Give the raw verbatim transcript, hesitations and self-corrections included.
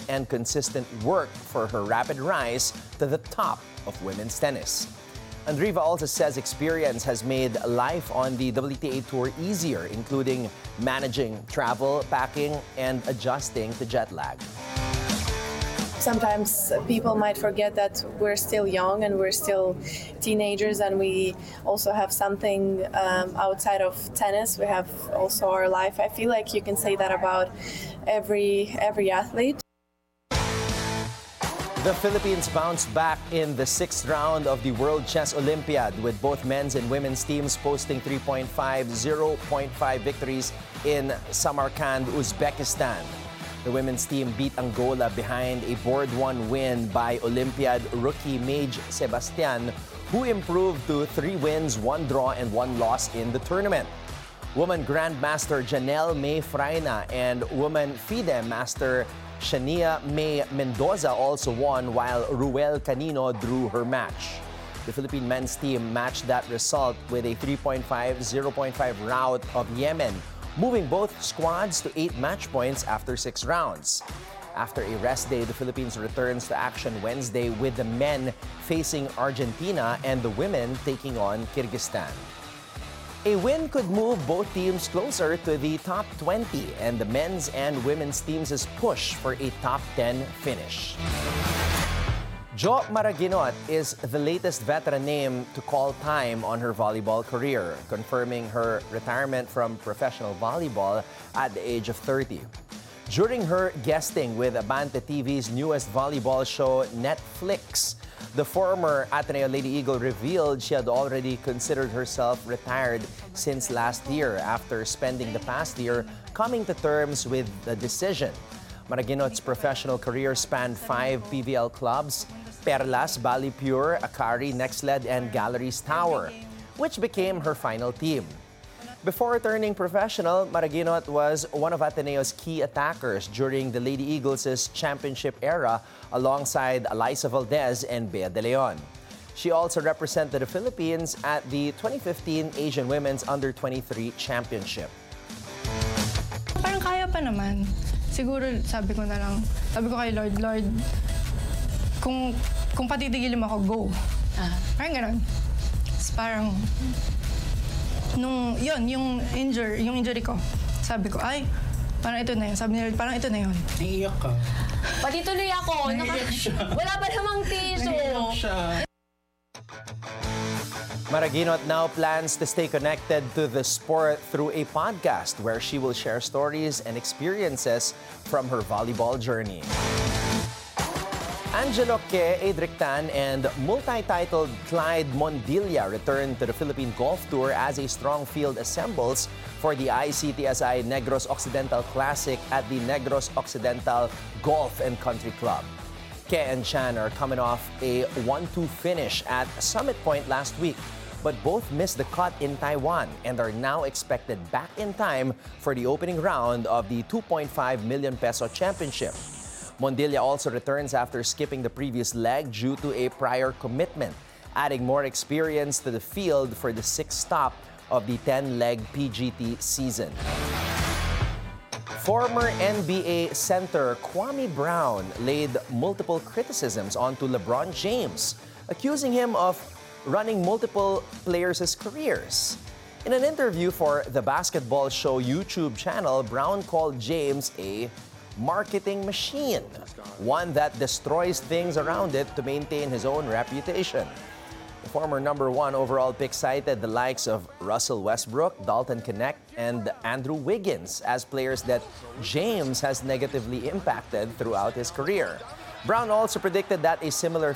and consistent work for her rapid rise to the top of women's tennis. Andreeva also says experience has made life on the W T A Tour easier, including managing travel, packing, and adjusting to jet lag. Sometimes people might forget that we're still young and we're still teenagers, and we also have something um, outside of tennis. We have also our life. I feel like you can say that about every every athlete. The Philippines bounced back in the sixth round of the World Chess Olympiad, with both men's and women's teams posting three point five, zero point five victories in Samarkand, Uzbekistan. The women's team beat Angola behind a board one win by Olympiad rookie Mage Sebastian, who improved to three wins, one draw, and one loss in the tournament. Woman Grandmaster Janelle May Fraina and woman FIDE Master Shania May Mendoza also won, while Ruel Canino drew her match. The Philippine men's team matched that result with a three point five, zero point five rout of Yemen, moving both squads to eight match points after six rounds. After a rest day, the Philippines returns to action Wednesday, with the men facing Argentina and the women taking on Kyrgyzstan. A win could move both teams closer to the top twenty and the men's and women's teams' push for a top ten finish. Jo Maraguinot is the latest veteran name to call time on her volleyball career, confirming her retirement from professional volleyball at the age of thirty. During her guesting with Abante T V's newest volleyball show, Netflix, the former Ateneo Lady Eagle revealed she had already considered herself retired since last year, after spending the past year coming to terms with the decision. Maraguinot's professional career spanned five P V L clubs: Perlas, Bali Pure, Akari, Nextled, and Galleries Tower, which became her final team. Before turning professional, Maraguinot was one of Ateneo's key attackers during the Lady Eagles' championship era, alongside Alyssa Valdez and Bea De Leon. She also represented the Philippines at the twenty fifteen Asian Women's Under twenty-three Championship. Parang kaya pa naman. Siguro sabi ko na lang, sabi ko kay Lord, Lord, kung, kung patitigilin mo ako, go. Ah. Parang gano'n. Parang, nung, yun, yung, injure, yung injury ko, sabi ko, ay, parang ito na yun. Sabi nila, parang ito na yun. Naiiyak ka. Pati tuloy ako. Naiiyak siya. Wala pa namang tissue. Naiiyak siya. Maraguinot now plans to stay connected to the sport through a podcast where she will share stories and experiences from her volleyball journey. Angelo Ke Edrictan and multi-titled Clyde Mondilla return to the Philippine Golf Tour as a strong field assembles for the I C T S I Negros Occidental Classic at the Negros Occidental Golf and Country Club. Ke and Chan are coming off a one two finish at Summit Point last week, but both missed the cut in Taiwan and are now expected back in time for the opening round of the two point five million peso championship. Mondilla also returns after skipping the previous leg due to a prior commitment, adding more experience to the field for the sixth stop of the ten-leg P G T season. Former N B A center Kwame Brown laid multiple criticisms onto LeBron James, accusing him of running multiple players' careers. In an interview for the Basketball Show YouTube channel, Brown called James a marketing machine, one that destroys things around it to maintain his own reputation. The former number one overall pick cited the likes of Russell Westbrook, Dalton Knecht, and Andrew Wiggins as players that James has negatively impacted throughout his career. Brown also predicted that a similar